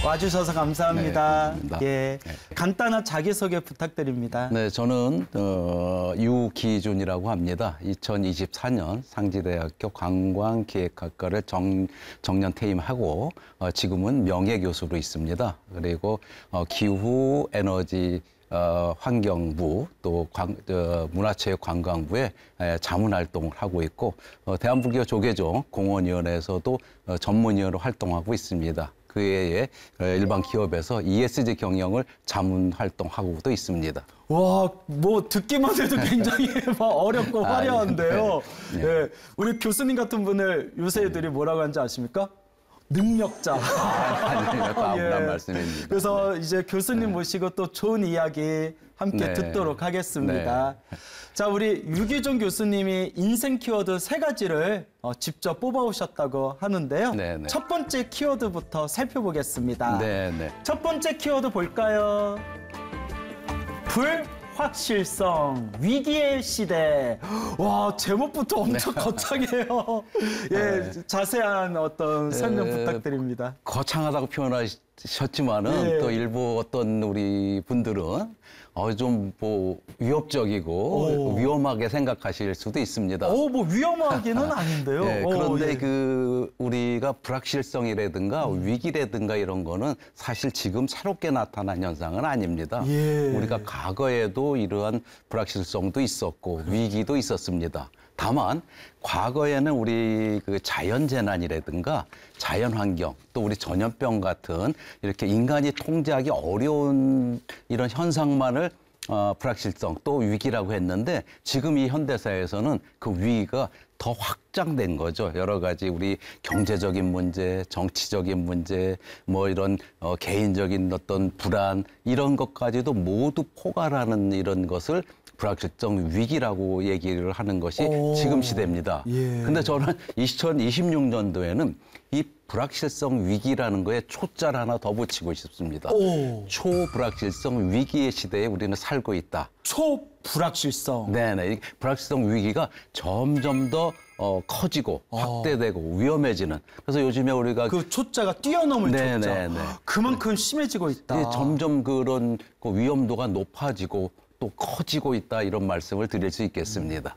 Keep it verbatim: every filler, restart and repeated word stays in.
와주셔서 감사합니다. 네, 예, 네. 간단한 자기소개 부탁드립니다. 네, 저는 어, 유기준이라고 합니다. 이천이십사 년 상지대학교 관광기획학과를 정, 정년 퇴임하고 어, 지금은 명예교수로 있습니다. 그리고 어, 기후, 에너지, 어, 환경부 또 관, 어, 문화체육관광부에 에, 자문활동을 하고 있고 어, 대한불교 조계종 공원위원회에서도 어, 전문위원으로 활동하고 있습니다. 그 외에 일반 기업에서 이에스지 경영을 자문 활동하고도 있습니다. 와, 뭐 듣기만 해도 굉장히 막 어렵고 아, 화려한데요. 네. 예, 우리 교수님 같은 분을 요새 애들이 뭐라고 하는지 아십니까? 능력자. 아니요, 또 아무런 예. 말씀입니다. 그래서 이제 교수님 모시고 또 좋은 이야기 함께 네. 듣도록 하겠습니다. 자, 우리 유기준 교수님이 인생 키워드 세 가지를 어, 직접 뽑아오셨다고 하는데요. 네, 네. 첫 번째 키워드부터 살펴보겠습니다. 네, 네. 첫 번째 키워드 볼까요? 불확실성, 위기의 시대. 와, 제목부터 엄청 거창해요. 예, 네. 자세한 어떤 설명 에, 부탁드립니다. 거창하다고 표현하셨지만은 네. 또 일부 어떤 우리 분들은 어, 좀 뭐 위협적이고 오. 위험하게 생각하실 수도 있습니다. 어, 뭐 위험하기는 아닌데요. 네, 어, 그런데 예. 그 우리가 불확실성이라든가 음. 위기라든가 이런 거는 사실 지금 새롭게 나타난 현상은 아닙니다. 예. 우리가 과거에도 이러한 불확실성도 있었고 위기도 있었습니다. 다만 과거에는 우리 그 자연재난이라든가 자연환경 또 우리 전염병 같은 이렇게 인간이 통제하기 어려운 이런 현상만을 어, 불확실성 또 위기라고 했는데 지금 이 현대사에서는 그 위기가 더 확장된 거죠. 여러 가지 우리 경제적인 문제, 정치적인 문제, 뭐 이런 어, 개인적인 어떤 불안 이런 것까지도 모두 포괄하는 이런 것을 불확실성 위기라고 얘기를 하는 것이 오. 지금 시대입니다. 예. 근데 저는 이천이십육 년도에는 이 불확실성 위기라는 거에 초자를 하나 더 붙이고 싶습니다. 오. 초불확실성 위기의 시대에 우리는 살고 있다. 초불확실성. 네네. 이 불확실성 위기가 점점 더 어, 커지고 확대되고 위험해지는. 그래서 요즘에 우리가 그 초자가 뛰어넘을 네, 초자. 네, 네. 그만큼 심해지고 있다. 이제 점점 그런 그 위험도가 높아지고 또 커지고 있다 이런 말씀을 드릴 수 있겠습니다.